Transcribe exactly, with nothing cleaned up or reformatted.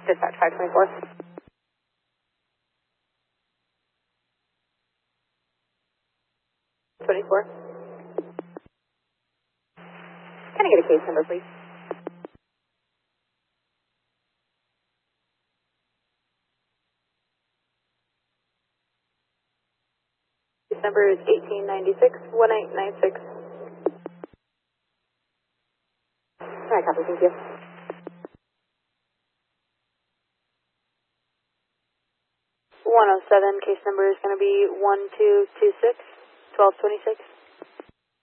Dispatch five twenty-four. twenty-four. Can I get a case number, please? Case number is eighteen ninety-six, eighteen ninety-six. All right, copy, thank you. one oh seven, case number is going to be one two two six, twelve twenty-six.